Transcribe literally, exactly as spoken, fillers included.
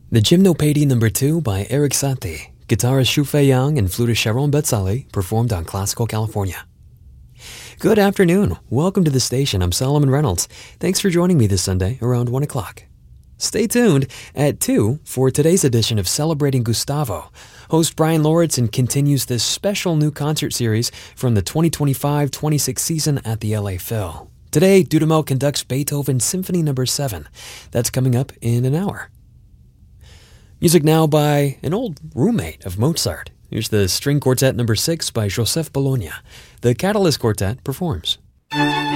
The Gymnopédie number two by Erik Satie, guitarist Shu-Fei Yang and flutist Sharon Betzali performed on Classical California. Good afternoon. Welcome to the station. I'm Solomon Reynolds. Thanks for joining me this Sunday around one o'clock. Stay tuned at two for today's edition of Celebrating Gustavo. Host Brian Lauritsen continues this special new concert series from the twenty twenty-five twenty-six season at the L A Phil. Today, Dudamel conducts Beethoven Symphony number seven. That's coming up in an hour. Music now by an old roommate of Mozart. Here's the String Quartet number six by Joseph Bologna. The Catalyst Quartet performs.